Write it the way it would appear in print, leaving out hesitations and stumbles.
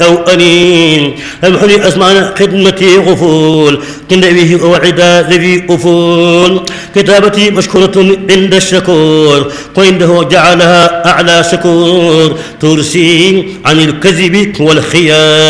أو أنين أمحني أسمعنا خدمتي غفول كنبيه وعدا ذي أفول كتابتي مشكورة عند الشكور وعنده جعلها أعلى شكور ترسي عن الكذب والخيانة